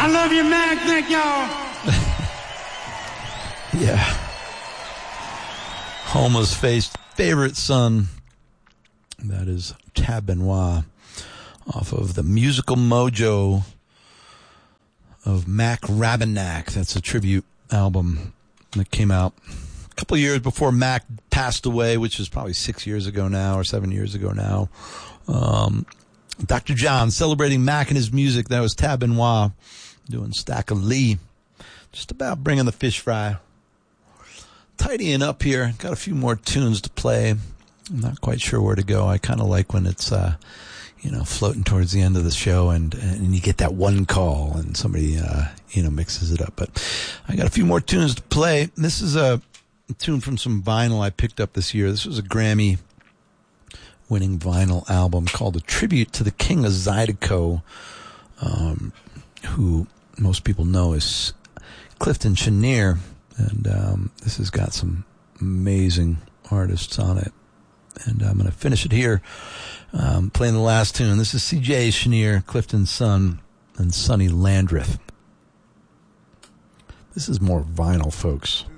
I love you, Mac. Thank y'all. Yeah. Homa's favorite son. That is Tab Benoit off of the Musical Mojo of Mac Rabenak. That's a tribute album that came out a couple of years before Mac passed away, which is probably 6 years ago now or 7 years ago now. Dr. John celebrating Mac and his music. That was Tab Benoit doing Stack of Lee. Just about bringing the fish fry. Tidying up here. Got a few more tunes to play. I'm not quite sure where to go. I kind of like when it's, floating towards the end of the show and you get that one call and somebody, mixes it up. But I got a few more tunes to play. This is a tune from some vinyl I picked up this year. This was a Grammy winning vinyl album called A Tribute to the King of Zydeco, who most people know is Clifton Chenier. And this has got some amazing artists on it. And I'm going to finish it here, playing the last tune. This is C.J. Chenier, Clifton's son, and Sonny Landreth. This is more vinyl, folks.